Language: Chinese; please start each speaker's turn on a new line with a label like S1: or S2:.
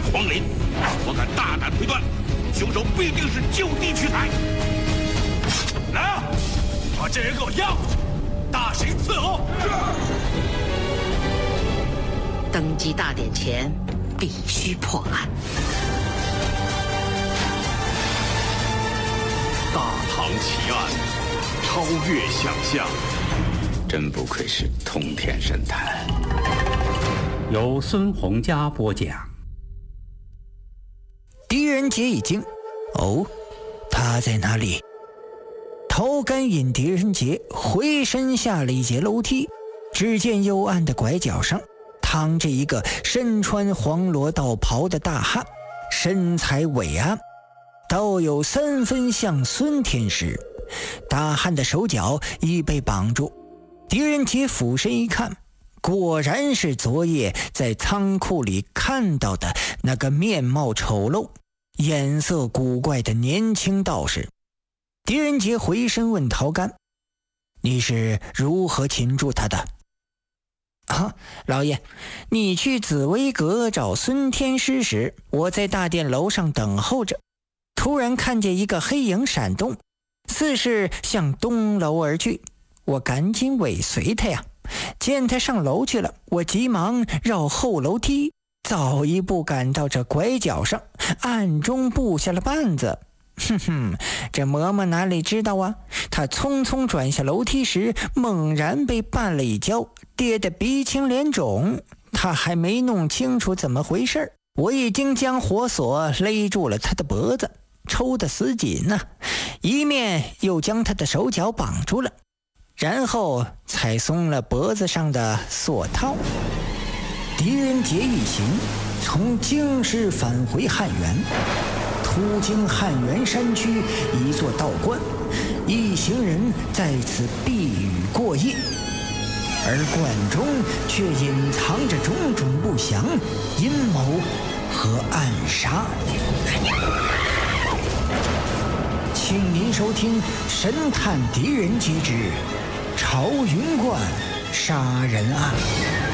S1: 皇陵，我敢大胆推断，凶手必定是就地取材。来啊，把这人给我押过去，大刑伺候。
S2: 登基大典前，必须破案。
S3: 大唐奇案，超越想象。
S4: 真不愧是通天神探。
S5: 由孙洪佳播讲。
S6: 狄仁杰一惊，哦，他在哪里？陶干引狄仁杰回身下了一节楼梯，只见幽暗的拐角上躺着一个身穿黄罗道袍的大汉，身材伟岸，倒有3分像孙天师。大汉的手脚已被绑住，狄仁杰俯身一看，果然是昨夜在仓库里看到的那个面貌丑陋、颜色古怪的年轻道士。狄仁杰回身问陶干：“你是如何擒住他的？”“啊，老爷，你去紫薇阁找孙天师时，我在大殿楼上等候着，突然看见一个黑影闪动，似是向东楼而去，我赶紧尾随他呀。见他上楼去了，我急忙绕后楼梯，早一步赶到这拐角上，暗中布下了绊子。哼哼，这嬷嬷哪里知道啊？他匆匆转下楼梯时，猛然被绊了一跤，跌得鼻青脸肿。他还没弄清楚怎么回事，我已经将火索勒住了他的脖子，抽得死紧呐，一面又将他的手脚绑住了，然后才松了脖子上的锁套。狄仁杰一行从京师返回汉源，途经汉源山区一座道观，一行人在此避雨过夜，而观中却隐藏着种种不祥、阴谋和暗杀。请您收听《神探狄仁杰之朝云观杀人案》。